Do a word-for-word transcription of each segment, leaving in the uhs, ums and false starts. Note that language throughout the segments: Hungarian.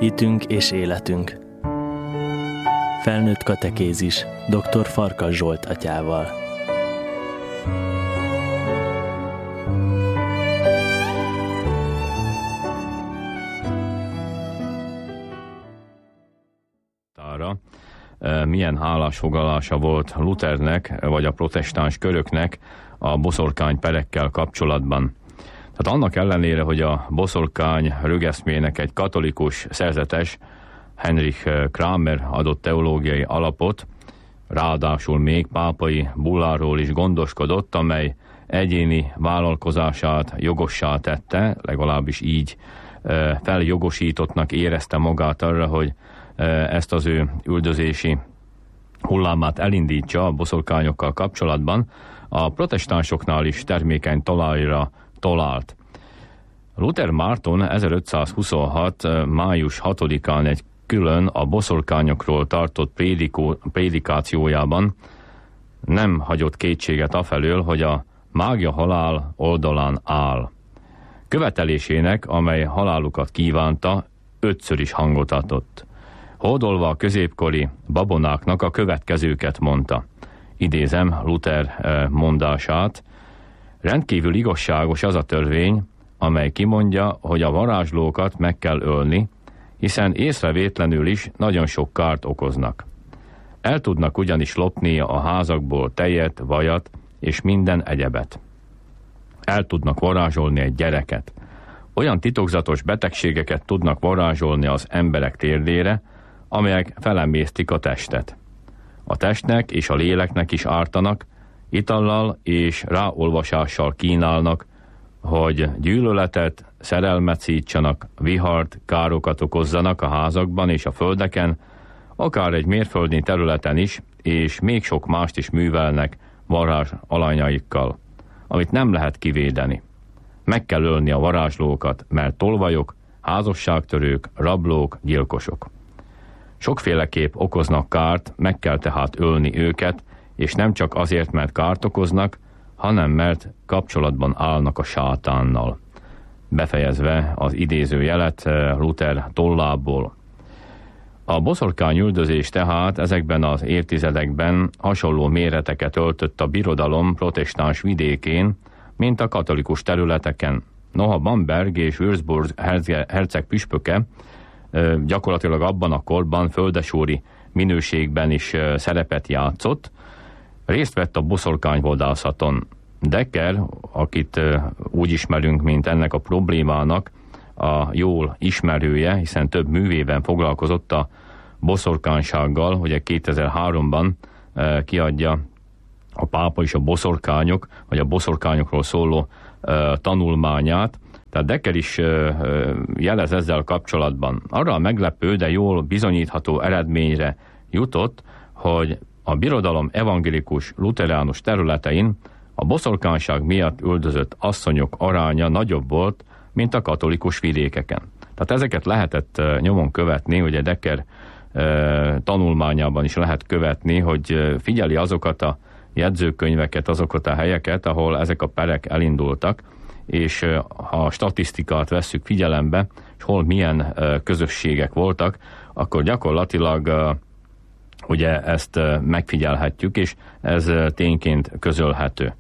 Hitünk és életünk. Felnőtt katekézis doktor Farkas Zsolt atyával. Milyen állásfoglalása volt Luthernek, vagy a protestáns köröknek a boszorkány perekkel kapcsolatban. Tehát annak ellenére, hogy a boszorkány rögeszmének egy katolikus szerzetes, Heinrich Kramer adott teológiai alapot, ráadásul még pápai bulláról is gondoskodott, amely egyéni vállalkozását jogossá tette, legalábbis így feljogosítottnak érezte magát arra, hogy ezt az ő üldözési hullámát elindítsa a boszorkányokkal kapcsolatban, a protestánsoknál is termékeny talajra talált. Luther Márton ezerötszázhuszonhat. május hatodikán egy külön a boszorkányokról tartott prédikó, prédikációjában nem hagyott kétséget afelől, hogy a mágia halál oldalán áll. Követelésének, amely halálukat kívánta, ötször is hangot adott. Hódolva a középkori babonáknak a következőket mondta. Idézem Luther mondását: rendkívül igazságos az a törvény, amely kimondja, hogy a varázslókat meg kell ölni, hiszen észrevétlenül is nagyon sok kárt okoznak. El tudnak ugyanis lopni a házakból tejet, vajat és minden egyebet. El tudnak varázsolni egy gyereket. Olyan titokzatos betegségeket tudnak varázsolni az emberek térdére, amelyek felemésztik a testet. A testnek és a léleknek is ártanak, itallal és ráolvasással kínálnak, hogy gyűlöletet, szerelmet szítsanak, vihart, károkat okozzanak a házakban és a földeken, akár egy mérföldnyi területen is, és még sok mást is művelnek varázs alanyaikkal, amit nem lehet kivédeni. Meg kell ölni a varázslókat, mert tolvajok, házasságtörők, rablók, gyilkosok. Sokféleképp okoznak kárt, meg kell tehát ölni őket, és nem csak azért, mert kárt okoznak, hanem mert kapcsolatban állnak a sátánnal. Befejezve az idézőjelet Luther tollából. A boszorkány üldözés tehát ezekben az évtizedekben hasonló méreteket öltött a birodalom protestáns vidékén, mint a katolikus területeken. Noha Bamberg és Würzburg herceg püspöke gyakorlatilag abban a korban földesúri minőségben is szerepet játszott, részt vett a boszorkányvadászaton. Decker, akit úgy ismerünk, mint ennek a problémának a jól ismerője, hiszen több művében foglalkozott a boszorkánysággal, ugye kétezer-háromban kiadja a pápa és a boszorkányok, vagy a boszorkányokról szóló tanulmányát. Tehát Decker is jelez ezzel kapcsolatban. Arra a meglepő, de jól bizonyítható eredményre jutott, hogy a birodalom evangélikus luteránus területein a boszorkányság miatt üldözött asszonyok aránya nagyobb volt, mint a katolikus vidékeken. Tehát ezeket lehetett nyomon követni, ugye Decker tanulmányában is lehet követni, hogy figyeli azokat a jegyzőkönyveket, azokat a helyeket, ahol ezek a perek elindultak, és ha a statisztikát vesszük figyelembe, és hol milyen közösségek voltak, akkor gyakorlatilag ugye ezt megfigyelhetjük, és ez tényként közölhető.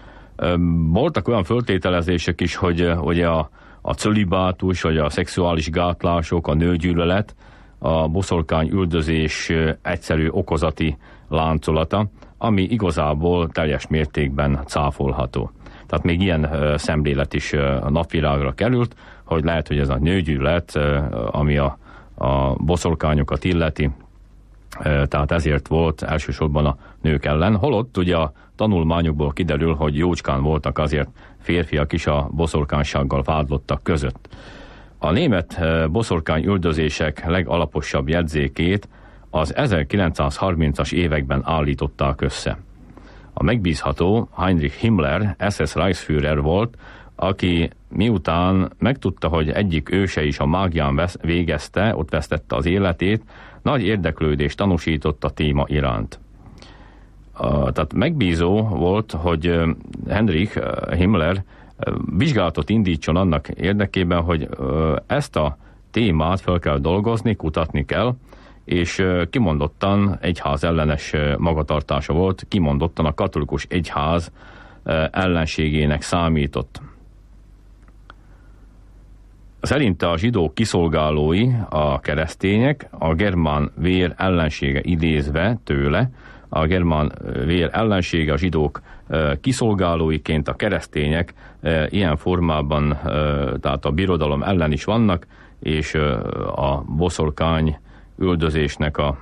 Voltak olyan föltételezések is, hogy ugye a, a cölibátus, vagy a szexuális gátlások, a nőgyűlölet, a boszorkány üldözés egyszerű okozati láncolata, ami igazából teljes mértékben cáfolható. Tehát még ilyen uh, szemlélet is uh, napvilágra került, hogy lehet, hogy ez a nőgyűlölet, uh, ami a, a boszorkányokat illeti, uh, tehát ezért volt elsősorban a nők ellen. Holott ugye a tanulmányokból kiderül, hogy jócskán voltak azért férfiak is a boszorkánysággal vádlottak között. A német uh, boszorkány üldözések legalaposabb jegyzékét az ezerkilencszázharmincas években állították össze. A megbízható Heinrich Himmler es es Reichsführer volt, aki miután megtudta, hogy egyik őse is a mágián végezte, ott vesztette az életét, nagy érdeklődést tanúsított a téma iránt. Tehát megbízó volt, hogy Heinrich Himmler vizsgálatot indítson annak érdekében, hogy ezt a témát fel kell dolgozni, kutatni kell, és kimondottan egyház ellenes magatartása volt, kimondottan a katolikus egyház ellenségének számított. Szerinte a zsidók kiszolgálói, a keresztények, a germán vér ellensége idézve tőle, a germán vér ellensége a zsidók kiszolgálóiként, a keresztények ilyen formában, tehát a birodalom ellen is vannak, és a boszorkány üldözésnek a,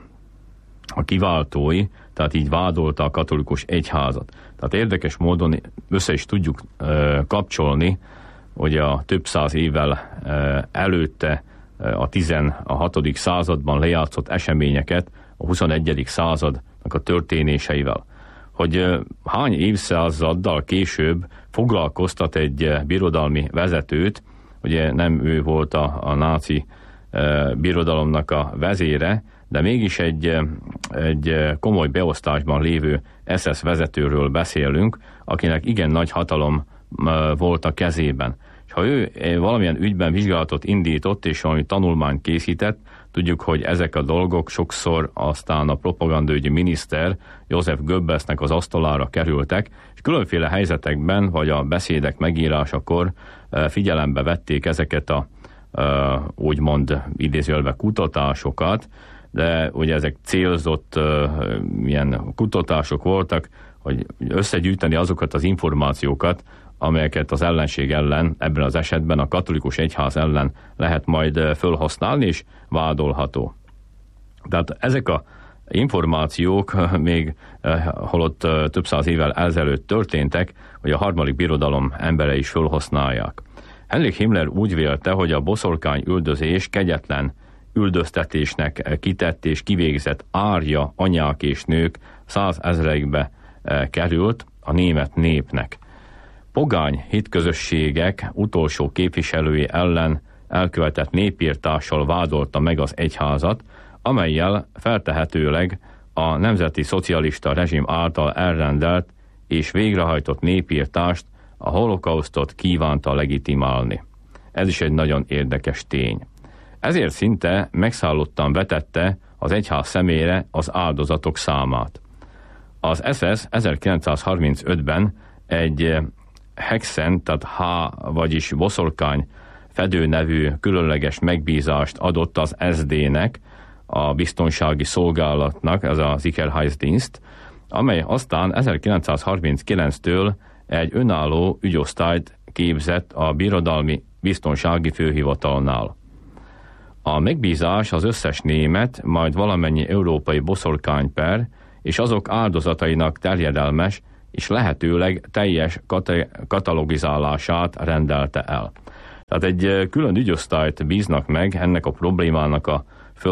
a kiváltói, tehát így vádolta a katolikus egyházat. Tehát érdekes módon össze is tudjuk kapcsolni, hogy a több száz évvel előtte a tizenhatodik században lejátszott eseményeket a huszonegyedik századnak a történéseivel. Hogy hány évszázaddal később foglalkoztat egy birodalmi vezetőt, ugye nem ő volt a, a náci birodalomnak a vezére, de mégis egy, egy komoly beosztásban lévő es es vezetőről beszélünk, akinek igen nagy hatalom volt a kezében. És ha ő valamilyen ügyben vizsgálatot indított, és valami tanulmányt készített, tudjuk, hogy ezek a dolgok sokszor aztán a propagandaügyi miniszter Joseph Goebbelsnek az asztalára kerültek, és különféle helyzetekben, vagy a beszédek megírásakor figyelembe vették ezeket a úgymond idézőjelben kutatásokat, de ugye ezek célzott ilyen kutatások voltak, hogy összegyűjteni azokat az információkat, amelyeket az ellenség ellen, ebben az esetben a katolikus egyház ellen lehet majd felhasználni, és vádolható. Tehát ezek a információk még holott több száz évvel ezelőtt történtek, hogy a harmadik birodalom embere is felhasználják. Henrik Himmler úgy vélte, hogy a boszorkány üldözés kegyetlen üldöztetésnek kitett és kivégzett árja anyák és nők százezreikbe került a német népnek. Pogány hitközösségek utolsó képviselői ellen elkövetett népírtással vádolta meg az egyházat, amellyel feltehetőleg a nemzeti szocialista rezsim által elrendelt és végrehajtott népírtást, a holokausztot kívánta legitimálni. Ez is egy nagyon érdekes tény. Ezért szinte megszállottan vetette az egyház szemére az áldozatok számát. Az es es ezerkilencszázharmincötben egy Hexen, tehát H, vagyis boszorkány fedő nevű különleges megbízást adott az es dé-nek, a biztonsági szolgálatnak, ez a Sicherheitsdienst, amely aztán ezerkilencszázharminckilenctől egy önálló ügyosztályt képzett a birodalmi biztonsági főhivatalnál. A megbízás az összes német, majd valamennyi európai boszorkányper és azok áldozatainak terjedelmes és lehetőleg teljes kata- katalogizálását rendelte el. Tehát egy külön ügyosztályt bíznak meg ennek a problémának a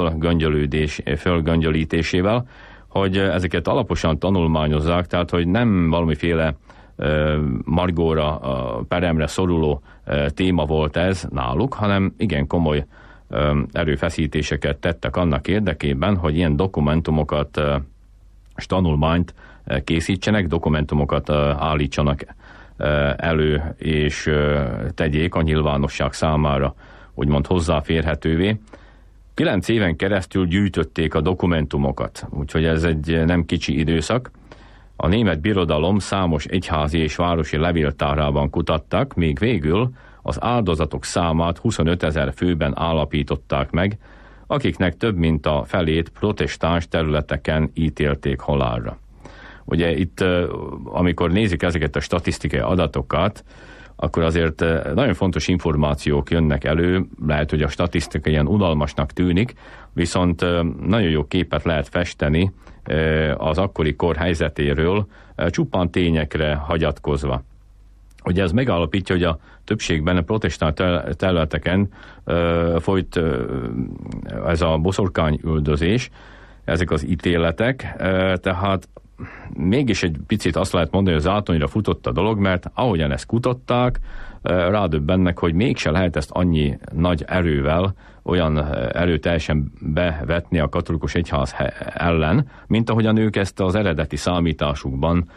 fölgöngyölítésével, hogy ezeket alaposan tanulmányozzák, tehát hogy nem valamiféle margóra, peremre szoruló téma volt ez náluk, hanem igen komoly erőfeszítéseket tettek annak érdekében, hogy ilyen dokumentumokat és tanulmányt készítsenek, dokumentumokat állítsanak elő, és tegyék a nyilvánosság számára úgymond hozzáférhetővé. Kilenc éven keresztül gyűjtötték a dokumentumokat, úgyhogy ez egy nem kicsi időszak. A német birodalom számos egyházi és városi levéltárában kutattak, még végül az áldozatok számát huszonötezer főben állapították meg, akiknek több mint a felét protestáns területeken ítélték halálra. Ugye itt, amikor nézik ezeket a statisztikai adatokat, akkor azért nagyon fontos információk jönnek elő, lehet, hogy a statisztika ilyen unalmasnak tűnik, viszont nagyon jó képet lehet festeni az akkori kor helyzetéről, csupán tényekre hagyatkozva. Ugye ez megállapítja, hogy a többségben a protestáns területeken folyt ez a boszorkányüldözés, ezek az ítéletek, tehát mégis egy picit azt lehet mondani, hogy az átonyra futott a dolog, mert ahogyan ezt kutatták, rádöbbennek, hogy mégse lehet ezt annyi nagy erővel, olyan erőteljesen bevetni a katolikus egyház ellen, mint ahogyan ők ezt az eredeti számításukban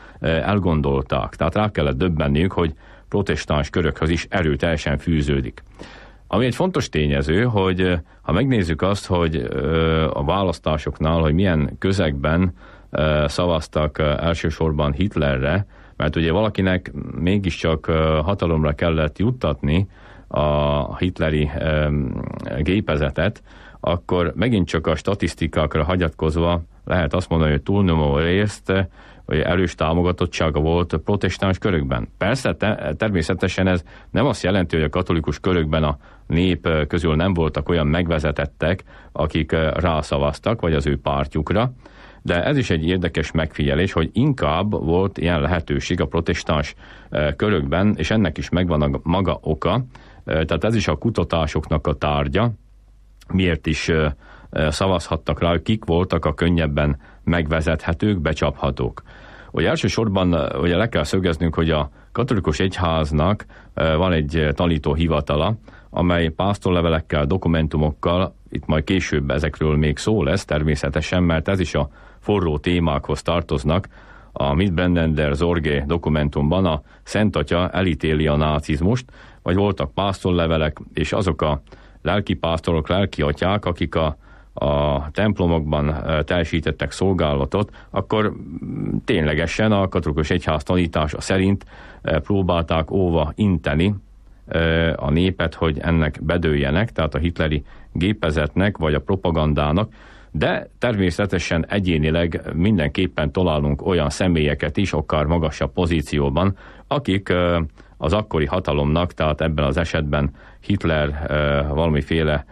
elgondolták. Tehát rá kellett döbbenniük, hogy protestáns körökhöz is erőteljesen fűződik. Ami egy fontos tényező, hogy ha megnézzük azt, hogy a választásoknál, hogy milyen közegben szavaztak elsősorban Hitlerre, mert ugye valakinek mégiscsak hatalomra kellett juttatni a hitleri gépezetet, akkor megint csak a statisztikákra hagyatkozva lehet azt mondani, hogy túlnyomó részt vagy erős támogatottsága volt protestáns körökben. Persze, te, természetesen ez nem azt jelenti, hogy a katolikus körökben a nép közül nem voltak olyan megvezetettek, akik rászavaztak, vagy az ő pártjukra, de ez is egy érdekes megfigyelés, hogy inkább volt ilyen lehetőség a protestáns körökben, és ennek is megvan a maga oka, tehát ez is a kutatásoknak a tárgya, miért is szavazhattak rá, hogy kik voltak a könnyebben megvezethetők, becsaphatók. Ugye elsősorban ugye le kell szögeznünk, hogy a katolikus egyháznak van egy tanító hivatala, amely pásztorlevelekkel, dokumentumokkal, itt majd később ezekről még szó lesz természetesen, mert ez is a forró témákhoz tartoznak. A Mitbranden der Sorge dokumentumban a Szent Atya elítéli a nácizmust, vagy voltak pásztorlevelek, és azok a lelkipásztorok, lelkiatyák, akik a, a templomokban teljesítettek szolgálatot, akkor ténylegesen a katolikus egyház tanítása szerint próbálták óva inteni a népet, hogy ennek bedőljenek, tehát a hitleri gépezetnek, vagy a propagandának, de természetesen egyénileg mindenképpen találunk olyan személyeket is, akár magasabb pozícióban, akik az akkori hatalomnak, tehát ebben az esetben Hitler valamiféle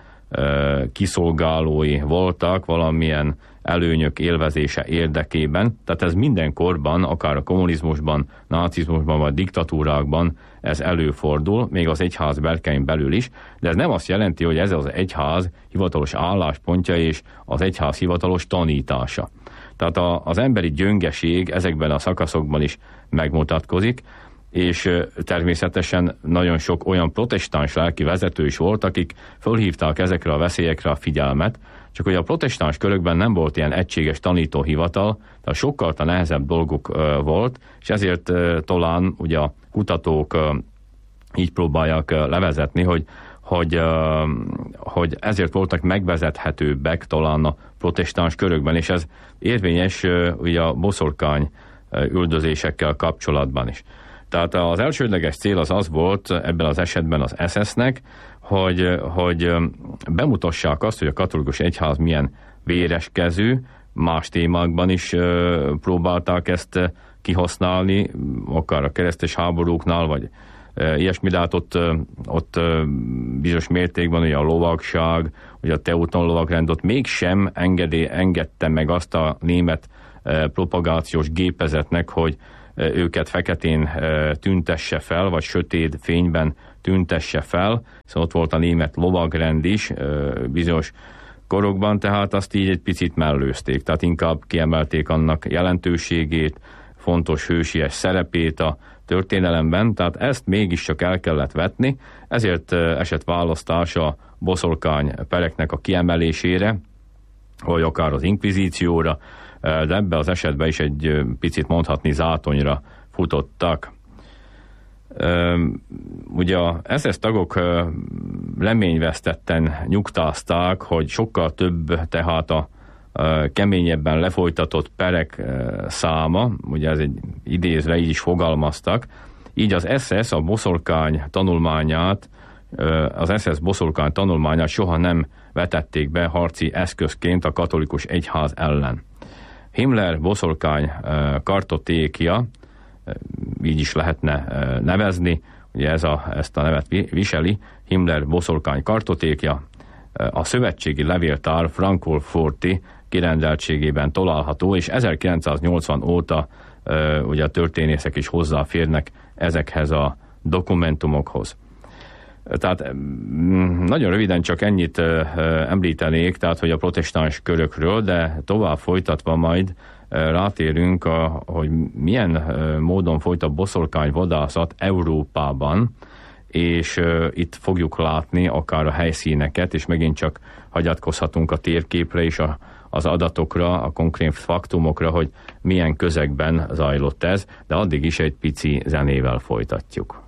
kiszolgálói voltak, valamilyen előnyök élvezése érdekében. Tehát ez mindenkorban, akár a kommunizmusban, nácizmusban vagy diktatúrákban ez előfordul, még az egyház berkein belül is, de ez nem azt jelenti, hogy ez az egyház hivatalos álláspontja és az egyház hivatalos tanítása. Tehát a, az emberi gyöngeség ezekben a szakaszokban is megmutatkozik, és természetesen nagyon sok olyan protestáns lelki vezető is volt, akik fölhívták ezekre a veszélyekre a figyelmet, csak hogy a protestáns körökben nem volt ilyen egységes tanítóhivatal, tehát sokkal nehezebb dolguk volt, és ezért talán ugye a kutatók így próbálják levezetni, hogy, hogy, hogy ezért voltak megvezethetőbbek talán a protestáns körökben, és ez érvényes ugye a boszorkány üldözésekkel kapcsolatban is. Tehát az elsődleges cél az az volt ebben az esetben az es es-nek, hogy, hogy bemutassák azt, hogy a katolikus egyház milyen véreskezű, más témákban is próbálták ezt kihasználni, akár a keresztes háborúknál, vagy ilyesmi, de hát ott, ott bizonyos mértékben ugye a lovagság, ugye a teuton lovagrend ott mégsem engedé, engedte meg azt a német propagációs gépezetnek, hogy őket feketén tüntesse fel, vagy sötét fényben tüntesse fel, szóval ott volt a német lovagrend is bizonyos korokban, tehát azt így egy picit mellőzték, tehát inkább kiemelték annak jelentőségét, fontos hősies szerepét a történelemben, tehát ezt mégiscsak el kellett vetni, ezért esett választás a boszorkány pereknek a kiemelésére, vagy akár az inkvizícióra, de ebbe az esetben is egy picit mondhatni zátonyra futottak. Ugye a es es tagok reményvesztetten nyugtázták, hogy sokkal több tehát a keményebben lefolytatott perek száma, ugye ez egy idézve így is fogalmaztak, így az es es a boszorkány tanulmányát, az es es boszorkány tanulmányát soha nem vetették be harci eszközként a katolikus egyház ellen. Himmler boszorkány kartotékja, így is lehetne nevezni, ugye ez a, ezt a nevet viseli, Himmler boszorkány kartotékja, a szövetségi levéltár Frankfurti kirendeltségében található, és ezerkilencszáznyolcvan óta ugye a történészek is hozzáférnek ezekhez a dokumentumokhoz. Tehát nagyon röviden csak ennyit említenék, tehát hogy a protestáns körökről, de tovább folytatva majd rátérünk, a, hogy milyen módon folyt a boszorkányvadászat Európában, és itt fogjuk látni akár a helyszíneket, és megint csak hagyatkozhatunk a térképre és a, az adatokra, a konkrét faktumokra, hogy milyen közegben zajlott ez, de addig is egy pici zenével folytatjuk.